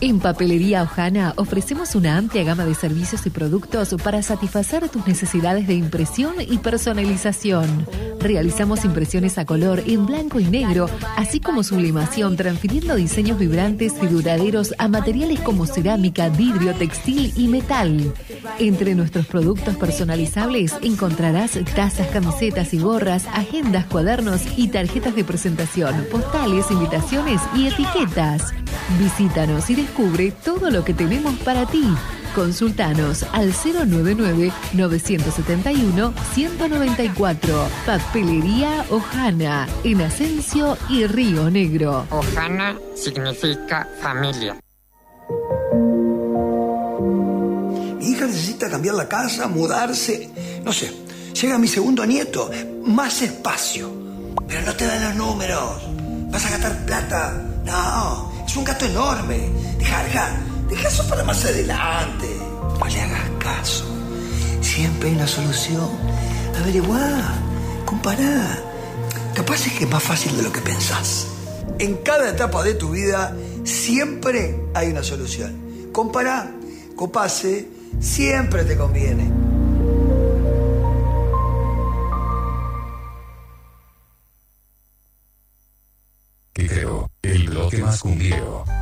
En Papelería Ojana ofrecemos una amplia gama de servicios y productos para satisfacer tus necesidades de impresión y personalización. Realizamos impresiones a color en blanco y negro, así como sublimación, transfiriendo diseños vibrantes y duraderos a materiales como cerámica, vidrio, textil y metal. Entre nuestros productos personalizables encontrarás tazas, camisetas y gorras, agendas, cuadernos y tarjetas de presentación, postales, invitaciones y etiquetas. Visítanos y descubre todo lo que tenemos para ti. Consultanos al 099-971-194. Papelería Ojana, en Asensio y Río Negro. Ojana significa familia. Mi hija necesita cambiar la casa, mudarse. No sé, llega mi segundo nieto, más espacio. Pero no te dan los números. Vas a gastar plata. No, es un gasto enorme. Deja eso para más adelante. No le hagas caso. Siempre hay una solución. Averiguá, compará. Capaz es que es más fácil de lo que pensás. En cada etapa de tu vida siempre hay una solución. Compará, Copase, siempre te conviene. Que creo, el bloque más cumbiero.